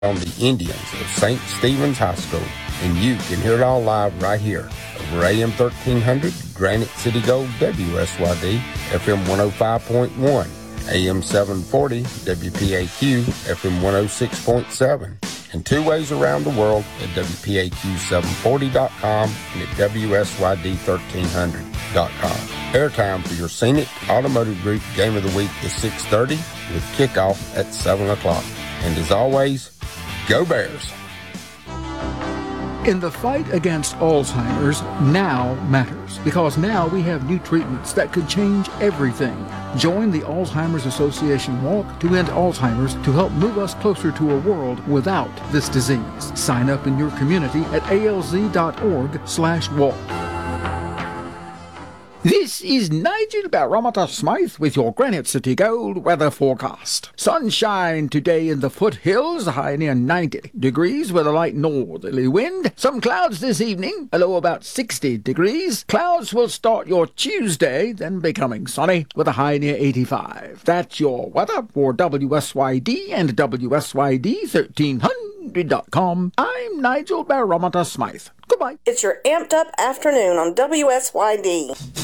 on the Indians of St. Stephen's High School, and you can hear it all live right here over AM 1300, Granite City Gold, WSYD, FM 105.1, AM 740, WPAQ, FM 106.7, and two ways around the world at WPAQ740.com and at WSYD1300.com. Airtime for your Scenic Automotive Group Game of the Week is 6:30 with kickoff at 7 o'clock. And as always, go Bears! In the fight against Alzheimer's, now matters, because now we have new treatments that could change everything. Join the Alzheimer's Association Walk to End Alzheimer's to help move us closer to a world without this disease. Sign up in your community at alz.org/walk. This is Nigel Barometer Smythe with your Granite City Gold weather forecast. Sunshine today in the foothills, high near 90 degrees with a light northerly wind. Some clouds this evening, a low about 60 degrees. Clouds will start your Tuesday, then becoming sunny with a high near 85. That's your weather for WSYD and WSYD1300.com. I'm Nigel Barometer Smythe. Goodbye. It's your amped up afternoon on WSYD.